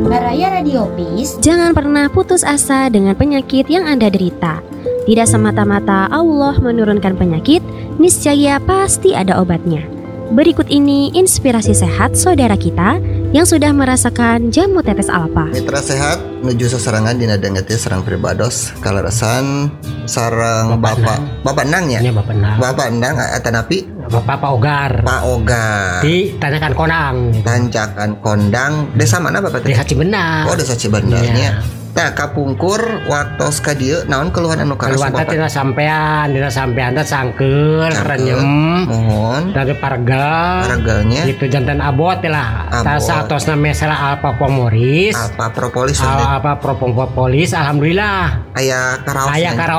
Baraya Radio Peace. Jangan pernah putus asa dengan penyakit yang Anda derita. Tidak semata-mata Allah menurunkan penyakit, niscaya pasti ada obatnya. Berikut ini inspirasi sehat saudara kita yang sudah merasakan jamu tetes alfa. Mitra sehat menuju seserangan dina dengeti serang pribados kalerasan sarang bapak nangnya. Ini bapak nang. Bapak nang atanapi Pak Ogar. Pak Ogar. Di Tanjakan Konang. Tanjakan Kondang. Desa mana Bapak teh? Desa Cibenang. Oh, Desa Cibenangnya. Nah, kapungkur waktos ka dieu naon keluhan anu karasu Bapak? Dina sampean teh sangkeul, renyem. Mohon. Dari paragalnya. Gitu jantan abot lah. Tasa atosna mesela Alpha Pomoris. Alpha Propolis. Alpha Propolis alhamdulillah. Aya karaosna.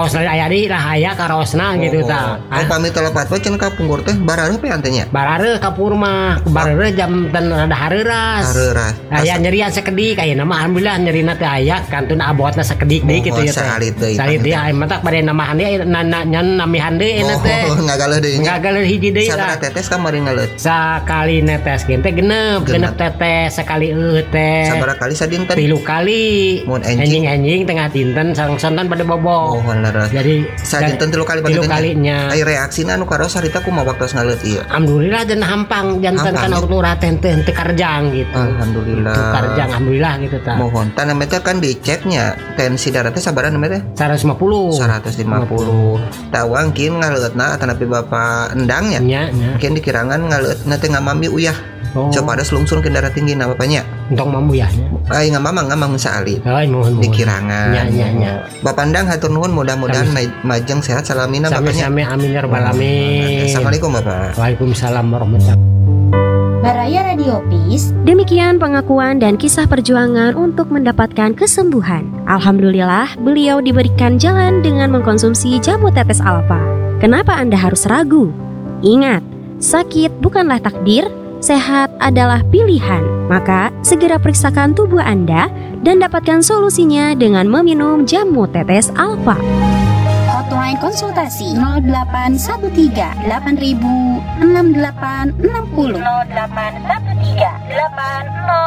Aya karaosna gitu tah. Oh, pamit telepat we cenah kapungkur teh barareuh pe antenya. Barareuh kapur mah, barareuh jam dan rada hareuras. Aya nyerian sakedik aya nama alhamdulillah nyerina teh aya kantun abotna sakedik deui kitu ya teh. Salit deui aya mah tak bade namahan deui nyan namihan deui eta teh. Oh, ngagaleun deui. Ngagaleun hiji deui Sabaraha lah. tetes kamari ngaleut? Sakali netes ge teh genep tetes sekali teh. Sabaraha kali sadinten? 3 kali. Mun enjing tengah dinten sareng-sareng pada bobo. Oh, bener. Jadi sadinten 3 kali pada 3 kalinya. Ai reaksina anu karos harita kumaha waktos ngaleut ieu? Alhamdulillah dan hampang jantan kan urut teh karjang gitu. Alhamdulillah. Itu karjang alhamdulillah gitu tah. Mohon tanah meter kan diceknya tensi darah teh sabaraha namanya teh? 150. Tawang kin ngaleutna atanapi Bapak endangnya. Nya. Mungkin dikirangan ngaleutna teh ngamami uyah. Oh. Coba ada selungsung ke darah tinggi na bapaknya. Entong mamu ya. Ai ngamang saali. Mohon. Dikirangan. Nya. Bapak endang hatur nuhun mudah-mudahan majeng sehat salamina bapaknya. Amin ya rabbal alamin. Assalamualaikum Bapak. Waalaikumsalam warahmatullahi. Baraya Radio Peace. Demikian pengakuan dan kisah perjuangan untuk mendapatkan kesembuhan. Alhamdulillah, beliau diberikan jalan dengan mengkonsumsi jamu tetes alfa. Kenapa Anda harus ragu? Ingat, sakit bukanlah takdir, sehat adalah pilihan. Maka, segera periksakan tubuh Anda dan dapatkan solusinya dengan meminum jamu tetes alfa. Hotline konsultasi 0813 8000 6860 0813 80